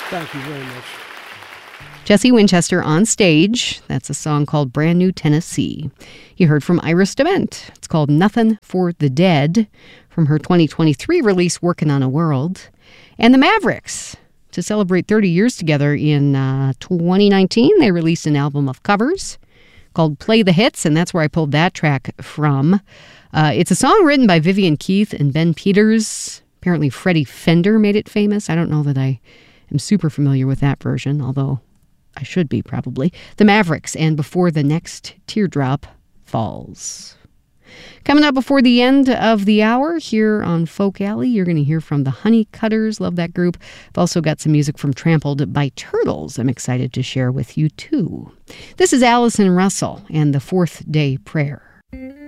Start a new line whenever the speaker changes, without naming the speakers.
Thank you very much.
Jesse Winchester on stage. That's a song called Brand New Tennessee. You heard from Iris DeMent. It's called Nothing for the Dead from her 2023 release, Working on a World. And the Mavericks, to celebrate 30 years together in 2019, they released an album of covers called Play the Hits, and that's where I pulled that track from. It's a song written by Vivian Keith and Ben Peters. Apparently Freddie Fender made it famous. I don't know that I am super familiar with that version, although I should be probably. The Mavericks and Before the Next Teardrop Falls. Coming up before the end of the hour here on Folk Alley, you're going to hear from the Honey Cutters. Love that group. I've also got some music from Trampled by Turtles I'm excited to share with you too. This is Allison Russell and the Fourth Day Prayer.